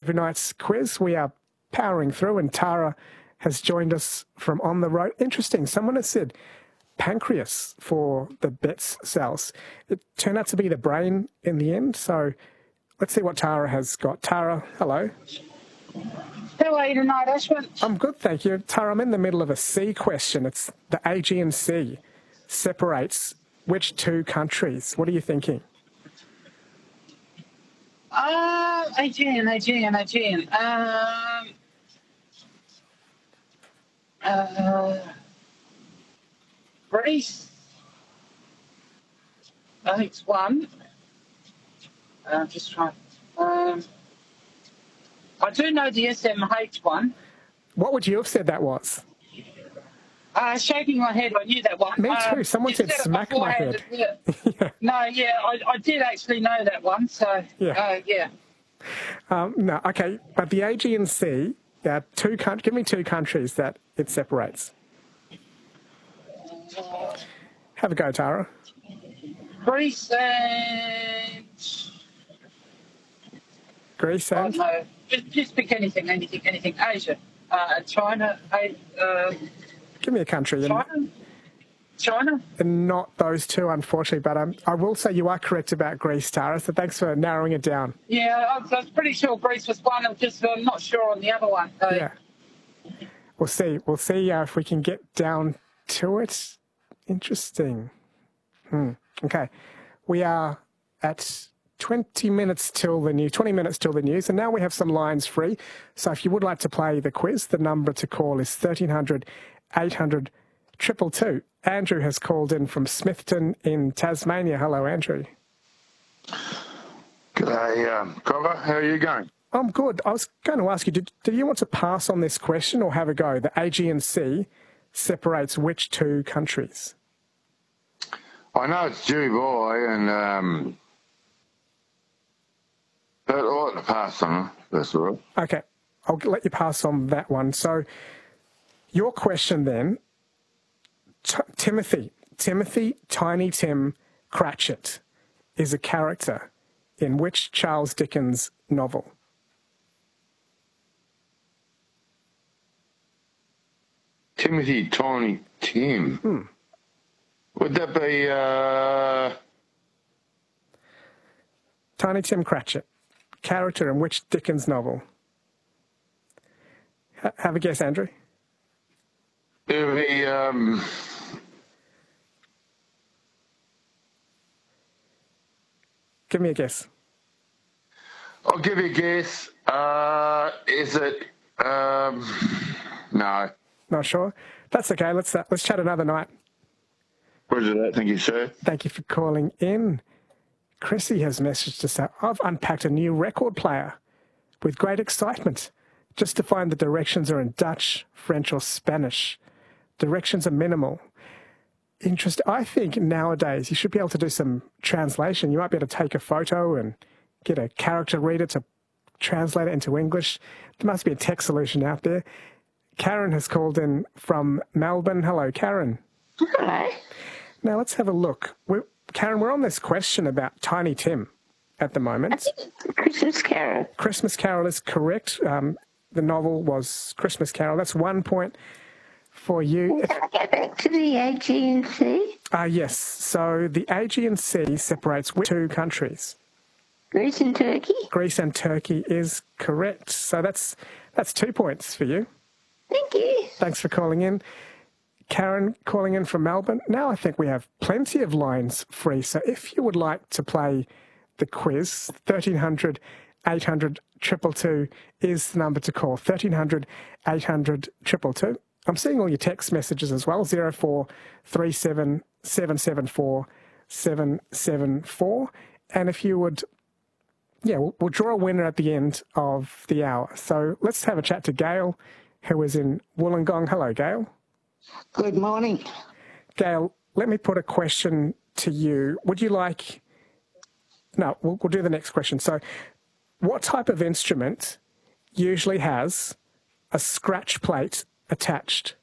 Overnight's quiz. We are powering through, and Tara has joined us from on the road. Interesting. Someone has said pancreas for the Betts cells. It turned out to be the brain in the end. So let's see what Tara has got. Tara, hello. How are you tonight, Ashwin? I'm good, thank you. Tara, I'm in the middle of a sea question. It's the Aegean Sea separates which two countries? What are you thinking? Aegean. Greece. I think it's one. I'm just trying. I do know the SMH one. What would you have said that was? Shaking my head, I knew that one. Me too. Someone said smack my head. Yeah. No, I did actually know that one. So, yeah. No, okay. But the Aegean Sea, give me two countries that it separates. Have a go, Tara. Greece and... Greece and... no, just pick anything. Asia. China. Give me a country. China? And not those two, unfortunately. But I will say you are correct about Greece, Tara, so thanks for narrowing it down. Yeah, I was pretty sure Greece was one. I'm not sure on the other one. So. Yeah. We'll see. We'll see if we can get down to it. Interesting. Okay. We are at 20 minutes till the news, and now we have some lines free. So if you would like to play the quiz, the number to call is 1300 800 222. Andrew has called in from Smithton in Tasmania. Hello, Andrew. G'day, Cobber. How are you going? I'm good. I was going to ask you, did you want to pass on this question or have a go? The Aegean Sea separates which two countries? I know it's Dubai, but I'll let you pass on it. That's all right. Okay. I'll let you pass on that one. So your question then, Timothy Tiny Tim Cratchit is a character in which Charles Dickens novel? Timothy Tiny Tim. Would that be... Tiny Tim Cratchit, character in which Dickens novel? Have a guess, Andrew. It would be... Give me a guess. I'll give you a guess. Is it... no. Not sure? That's okay. Let's chat another night. Roger that. Thank you, sir. Thank you for calling in. Chrissy has messaged us out. I've unpacked a new record player with great excitement. Just to find the directions are in Dutch, French or Spanish. Directions are minimal. I think nowadays you should be able to do some translation. You might be able to take a photo and get a character reader to translate it into English. There must be a tech solution out there. Karen has called in from Melbourne. Hello, Karen. Hello. Now let's have a look. Karen, we're on this question about Tiny Tim at the moment. I think it's Christmas Carol. Christmas Carol is correct. The novel was Christmas Carol. That's 1 point for you. Can I go back to the Aegean Sea? Yes. So the Aegean Sea separates which two countries? Greece and Turkey. Greece and Turkey is correct. So that's 2 points for you. Thank you. Thanks for calling in. Karen calling in from Melbourne. Now I think we have plenty of lines free. So if you would like to play the quiz, 1300 800 222 is the number to call. 1300 800 222. I'm seeing all your text messages as well. 0437 774 774. And if you would, we'll draw a winner at the end of the hour. So let's have a chat to Gail, who is in Wollongong. Hello, Gail. Good morning. Gail, let me put a question to you. Would you like... No, we'll do the next question. So what type of instrument usually has a scratch plate attached